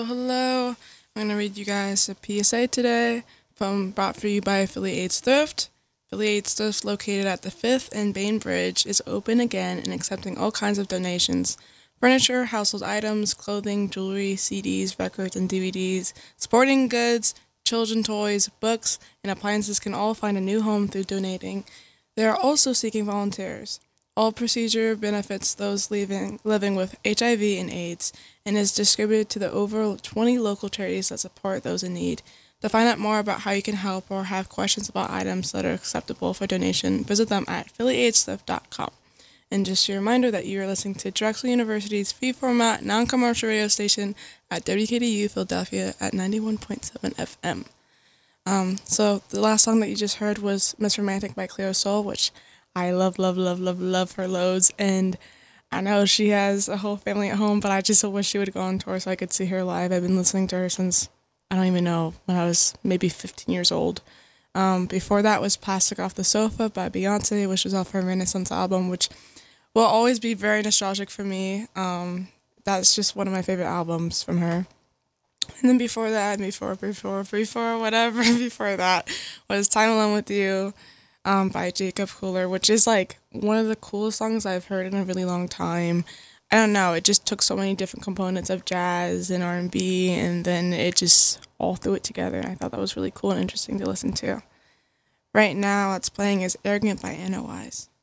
Hello, I'm going to read you guys a PSA today brought for you by Philly AIDS Thrift. Philly AIDS Thrift, located at the 5th and Bainbridge, is open again and accepting all kinds of donations. Furniture, household items, clothing, jewelry, CDs, records, and DVDs, sporting goods, children toys, books, and appliances can all find a new home through donating. They are also seeking volunteers. All procedure benefits those living with HIV and AIDS and is distributed to the over 20 local charities that support those in need. To find out more about how you can help or have questions about items that are acceptable for donation, visit them at phillyaidsthrift.com. And just a reminder that you are listening to Drexel University's free-format, non-commercial radio station at WKDU Philadelphia at 91.7 FM. So the last song that you just heard was Miss Romantic by Cleo Sol, which I love, love, love, love, love her loads. And I know she has a whole family at home, but I just wish she would go on tour so I could see her live. I've been listening to her since, I don't even know, when I was maybe 15 years old. Before that was Plastic Off the Sofa by Beyonce, which was off her Renaissance album, which will always be very nostalgic for me. That's just one of my favorite albums from her. And then before that, before whatever, before that was Time Alone with You by Jacob Cooler, which is like one of the coolest songs I've heard in a really long time. I don't know, it just took so many different components of jazz and R&B, and then it just all threw it together. And I thought that was really cool and interesting to listen to. Right now, what's playing is Arrogant by Anna Wise.